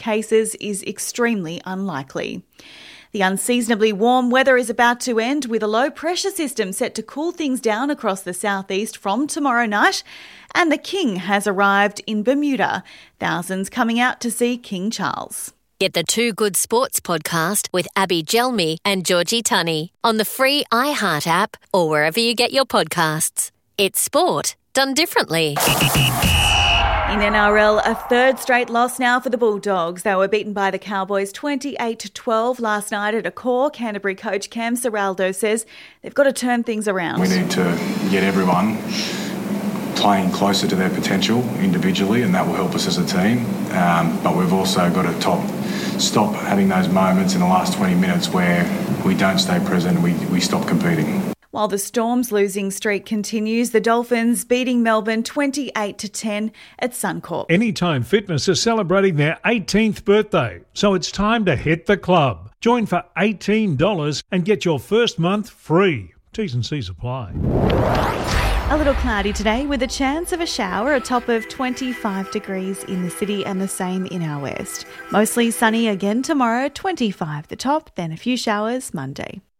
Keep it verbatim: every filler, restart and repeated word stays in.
cases is extremely unlikely. The unseasonably warm weather is about to end, with a low-pressure system set to cool things down across the southeast from tomorrow night. And the King has arrived in Bermuda. Thousands coming out to see King Charles. Get the Two Good Sports podcast with Abby Gelmi and Georgie Tunney on the free iHeart app or wherever you get your podcasts. It's sport done differently. In N R L, a third straight loss now for the Bulldogs. They were beaten by the Cowboys twenty-eight to twelve last night at Accor. Canterbury coach Cam Ciraldo says they've got to turn things around. We need to get everyone playing closer to their potential individually, and that will help us as a team. Um, but we've also got to top, stop having those moments in the last twenty minutes where we don't stay present and we, we stop competing. While the Storm's losing streak continues, the Dolphins beating Melbourne twenty-eight to ten at Suncorp. Anytime Fitness is celebrating their eighteenth birthday, so it's time to hit the club. Join for eighteen dollars and get your first month free. T's and C's apply. A little cloudy today with a chance of a shower, a top of twenty-five degrees in the city and the same in our west. Mostly sunny again tomorrow, twenty-five the top, then a few showers Monday.